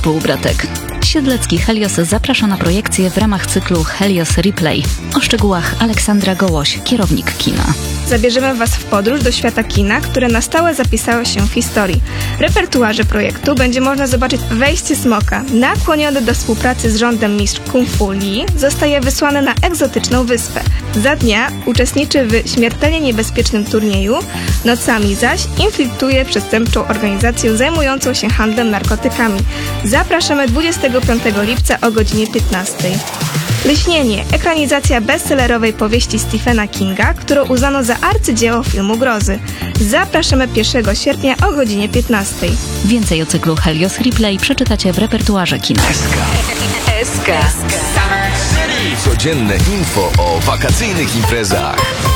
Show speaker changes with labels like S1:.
S1: półbratek. Siedlecki Helios zaprasza na projekcję w ramach cyklu Helios Replay. O szczegółach Aleksandra Gołoś, kierownik kina.
S2: Zabierzemy Was w podróż do świata kina, które na stałe zapisało się w historii. W repertuarze projektu będzie można zobaczyć Wejście Smoka. Nakłoniony do współpracy z rządem mistrz Kung Fu Lee zostaje wysłany na egzotyczną wyspę. Za dnia uczestniczy w śmiertelnie niebezpiecznym turnieju, nocami zaś infiltruje przestępczą organizację zajmującą się handlem narkotykami. Zapraszamy 25 lipca o godzinie 15. Lśnienie, ekranizacja bestsellerowej powieści Stephena Kinga, którą uznano za arcydzieło filmu grozy. Zapraszamy 1 sierpnia o godzinie 15.
S1: Więcej o cyklu Helios Replay przeczytacie w repertuarze kina.
S3: SK. Codzienne info o wakacyjnych imprezach.